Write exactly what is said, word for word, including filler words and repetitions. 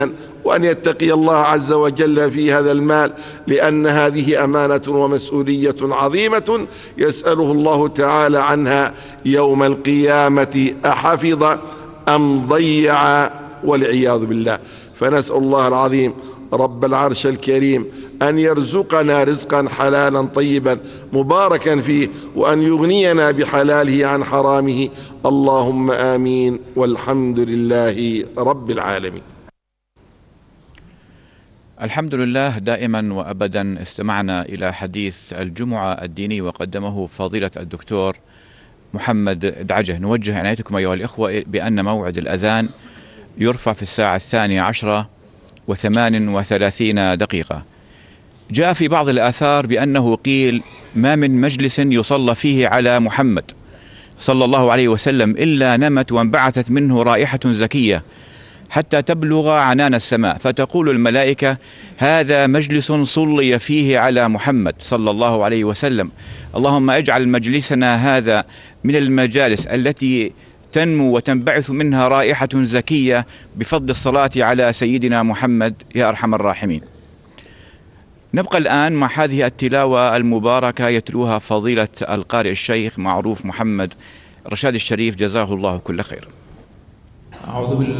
وأن يتقي الله عز وجل في هذا المال، لأن هذه أمانة ومسؤولية عظيمة يسأله الله تعالى عنها يوم القيامة أحفظ أم ضيع، والعياذ بالله. فنسأل الله العظيم رب العرش الكريم أن يرزقنا رزقا حلالا طيبا مباركا فيه، وأن يغنينا بحلاله عن حرامه، اللهم آمين، والحمد لله رب العالمين. الحمد لله. دائما وأبدا استمعنا إلى حديث الجمعة الديني وقدمه فضيلة الدكتور محمد دعجة. نوجه عنايتكم أيها الإخوة بأن موعد الأذان يرفع في الساعة الثانية عشرة وثمان وثلاثين دقيقة. جاء في بعض الآثار بأنه قيل: ما من مجلس يصلى فيه على محمد صلى الله عليه وسلم إلا نمت وانبعثت منه رائحة زكية حتى تبلغ عنان السماء، فتقول الملائكة: هذا مجلس صلي فيه على محمد صلى الله عليه وسلم، اللهم اجعل مجلسنا هذا من المجالس التي تنمو وتنبعث منها رائحة زكية بفضل الصلاة على سيدنا محمد يا أرحم الراحمين. نبقى الآن مع هذه التلاوة المباركة يتلوها فضيلة القارئ الشيخ معروف محمد رشاد الشريف، جزاه الله كل خير. أعوذ بالله